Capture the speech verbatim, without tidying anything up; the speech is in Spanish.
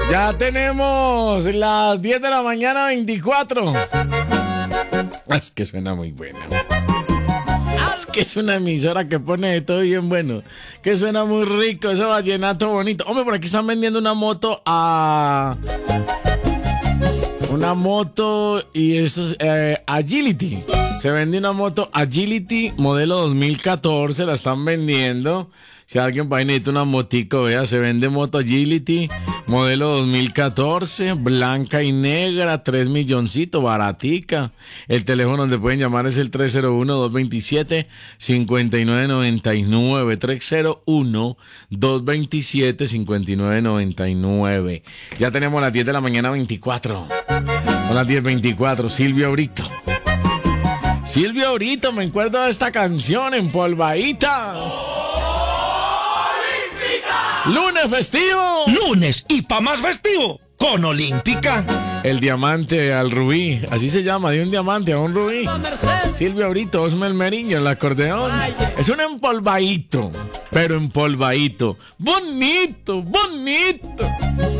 Ya tenemos las diez de la mañana, veinticuatro. Es que suena muy buena. Es que es una emisora que pone de todo bien bueno. Que suena muy rico, ese vallenato bonito. Hombre, por aquí están vendiendo una moto a... Una moto y eso es eh, Agility. Se vende una moto Agility modelo dos mil catorce, la están vendiendo. Si alguien va y necesita una motico, vea, se vende moto Agility modelo dos mil catorce, blanca y negra, tres milloncitos, baratica. El teléfono donde pueden llamar es el tres cero uno, dos dos siete, cinco nueve nueve nueve, tres cero uno, dos dos siete, cinco nueve nueve nueve. Ya tenemos las diez de la mañana, veinticuatro. Son las diez veinticuatro, Silvio Brito. Silvio Brito, me acuerdo de esta canción, Empolvadita. Lunes festivo. Lunes y pa' más festivo con Olímpica. El diamante al rubí, así se llama, de un diamante a un rubí. Silvio Brito, Osmel Meriño, el acordeón. Es un empolvadito, pero empolvadito. Bonito, bonito.